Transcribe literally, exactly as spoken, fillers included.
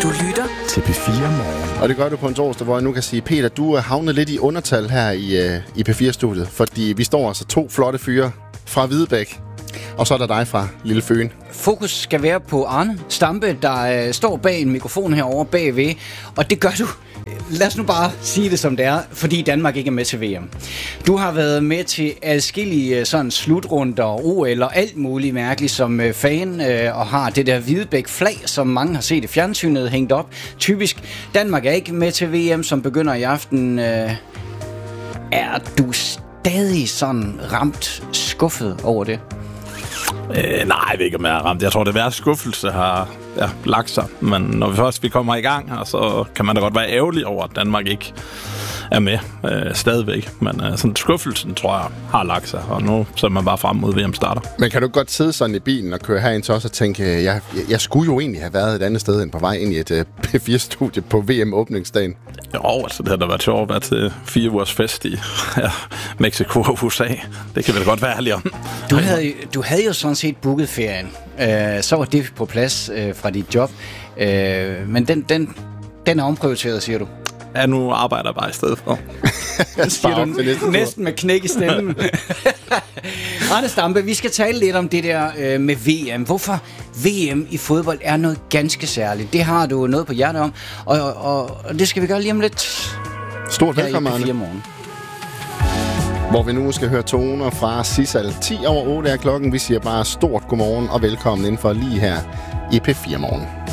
Du lytter til P fire Morgen. Og det gør du på en torsdag, hvor jeg nu kan sige, Peter, du er havnet lidt i undertal her i, i P fire-studiet, fordi vi står altså to flotte fyre fra Hvidebæk, og så er der dig fra Lille Fyn. Fokus skal være på Arne Stampe, der øh, står bag en mikrofon herovre bagved, og det gør du. Lad os nu bare sige det som det er, fordi Danmark ikke er med til V M. Du har været med til adskillige sådan slutrunder, O L og alt muligt mærkeligt som øh, fan, øh, og har det der Hvidebæk-flag, som mange har set i fjernsynet hængt op. Typisk, Danmark er ikke med til V M, som begynder i aften. Øh, er du stadig sådan ramt skuffet over det? Øh, nej, jeg ved ikke, om jeg er ramt. Jeg tror, det værste skuffelse har ja, lagt sig. Men når vi først vi kommer i gang, så kan man da godt være ærgerlig over, at Danmark ikke er med øh, stadigvæk. Men øh, sådan skuffelsen, tror jeg, har lagt sig. Og nu så er man bare frem mod V M starter. Men kan du godt sidde sådan i bilen og køre herind til os og tænke, jeg, jeg, jeg skulle jo egentlig have været et andet sted end på vej ind i et uh, P fire-studie på V M-åbningsdagen? Jo, altså det har da været sjovt at være til fire ugers fest i ja, Mexico og U S A. Det kan vi da godt være ærlige om. Du havde, du havde jo sådan set booket ferien. Øh, så var det på plads øh, fra dit job. Øh, men den, den, den er omprioriteret, siger du? Ja, nu arbejder jeg bare i stedet for. siger du næsten med knæk i stemmen. Arne Stampe, vi skal tale lidt om det der øh, med V M. Hvorfor V M i fodbold er noget ganske særligt. Det har du noget på hjertet om, og, og, og det skal vi gøre lige om lidt. Stort velkommen, Arne. Hvor vi nu skal høre toner fra Sissal. ti over otte er klokken. Vi siger bare stort godmorgen og velkommen indenfor lige her i P fire Morgen.